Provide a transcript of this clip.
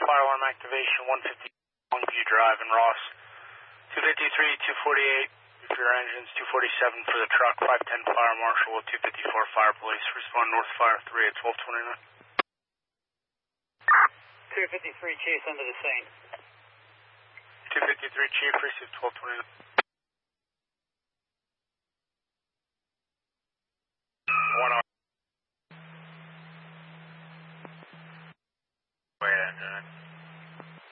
fire alarm activation, 150 Longview Drive in Ross. 253, 248 for your engines, 247 for the truck, 510 fire marshal with 254 fire police. Respond north fire 3 at 1229. 253 Chief into the scene. 253 Chief, receive 1229. 1 hour. Wait a minute.